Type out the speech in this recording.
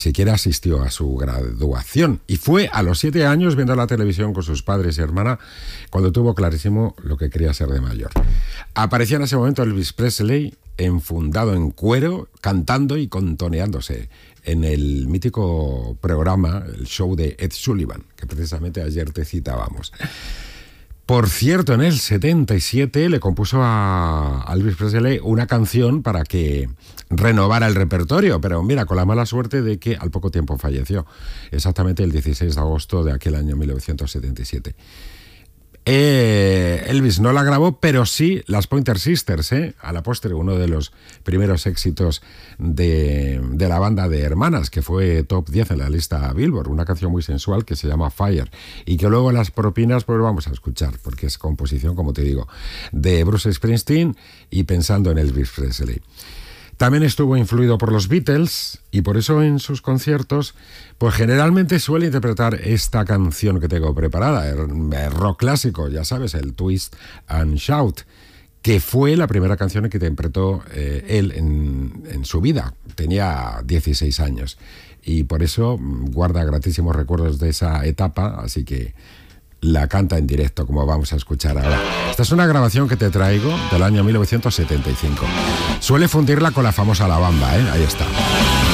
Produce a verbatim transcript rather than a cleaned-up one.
siquiera asistió a su graduación y fue a los siete años viendo la televisión con sus padres y hermana cuando tuvo clarísimo lo que quería ser de mayor. Aparecía en ese momento Elvis Presley enfundado en cuero, cantando y contoneándose en el mítico programa, el show de Ed Sullivan, que precisamente ayer te citábamos. Por cierto, en el setenta y siete le compuso a Elvis Presley una canción para que renovara el repertorio, pero mira, con la mala suerte de que al poco tiempo falleció, exactamente el dieciséis de agosto de aquel año mil novecientos setenta y siete. Eh, Elvis no la grabó, pero sí las Pointer Sisters, ¿eh? A la postre, uno de los primeros éxitos de, de la banda de hermanas, que fue top diez en la lista Billboard, una canción muy sensual que se llama Fire, y que luego las propinas pues vamos a escuchar, porque es composición, como te digo, de Bruce Springsteen y pensando en Elvis Presley. También estuvo influido por los Beatles y por eso en sus conciertos pues generalmente suele interpretar esta canción que tengo preparada, el rock clásico, ya sabes, el Twist and Shout, que fue la primera canción que interpretó eh, él en, en su vida. Tenía dieciséis años y por eso guarda gratísimos recuerdos de esa etapa, así que la canta en directo, como vamos a escuchar ahora. Esta es una grabación que te traigo del año mil novecientos setenta y cinco. Suele fundirla con la famosa La Bamba, ¿eh? Ahí está.